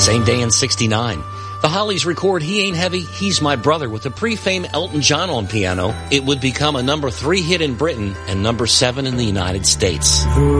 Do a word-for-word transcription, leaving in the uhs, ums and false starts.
Same day in sixty-nine. The Hollies record He Ain't Heavy, He's My Brother with the pre-fame Elton John on piano. It would become a number three hit in Britain and number seven in the United States.